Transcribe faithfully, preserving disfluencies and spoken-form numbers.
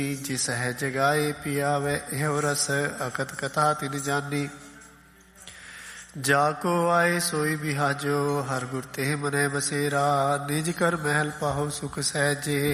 ਜਿਸ ਹੈ ਜਗਾਏ ਪਿਆਵੇ ਇਹੋ ਰਸ ਅਕਤ ਕਥਾ ਤਿਨ ਜਾਨੀ। ਜਾ ਕੋ ਆਏ ਸੋਈ ਬਿਹਾਜੋ ਹਰ ਗੁਰ ਤੇ ਮਨੈ ਬਸੇਰਾ। ਨਿਜ ਕਰ ਮਹਿਲ ਪਾਹੋ ਸੁਖ ਸਹਿਜੇ